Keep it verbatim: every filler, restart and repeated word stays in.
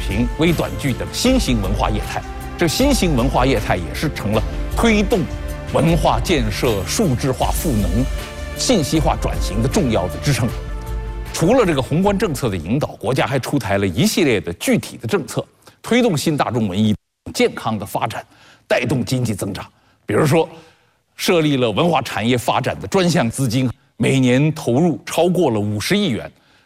频、微短剧等新型文化业态。这新型文化业态也是成了推动文化建设数字化赋能、信息化转型的重要的支撑。除了这个宏观政策的引导，国家还出台了一系列的具体的政策，推动新大众文艺健康的发展，带动经济增长。比如说，设立了文化产业发展的专项资金，每年投入超过了五十亿元。